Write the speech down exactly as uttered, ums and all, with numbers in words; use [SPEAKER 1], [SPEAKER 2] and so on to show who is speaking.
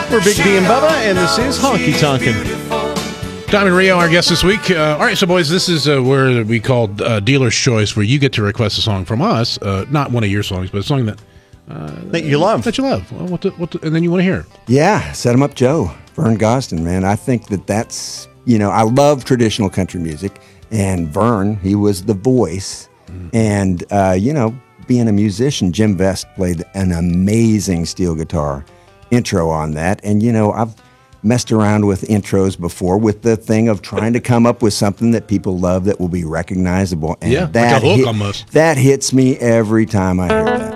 [SPEAKER 1] We're Big D and Bubba, and this is Honky Tonkin'.
[SPEAKER 2] Diamond Rio, our guest this week. Uh, all right, so boys, this is uh, where we called uh, Dealer's Choice, where you get to request a song from us, uh, not one of your songs, but a song that uh,
[SPEAKER 1] that you love,
[SPEAKER 2] that you love, well, what the, what the, and then you want to hear.
[SPEAKER 3] Yeah, Set 'Em Up Joe, Vern Gosdin, man. I think that that's, you know, I love traditional country music, and Vern, he was the voice, mm. and uh, you know, being a musician, Jim Vest played an amazing steel guitar intro on that, and you know, I've messed around with intros before with the thing of trying to come up with something that people love that will be recognizable, and
[SPEAKER 2] yeah,
[SPEAKER 3] that
[SPEAKER 2] like a hook
[SPEAKER 3] hit,
[SPEAKER 2] almost.
[SPEAKER 3] That hits me every time I hear that.